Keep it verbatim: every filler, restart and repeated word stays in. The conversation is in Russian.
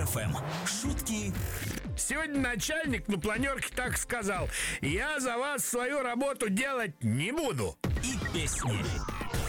эф эм. Шутки. Сегодня начальник на планерке так сказал: я за вас свою работу делать не буду. И песни.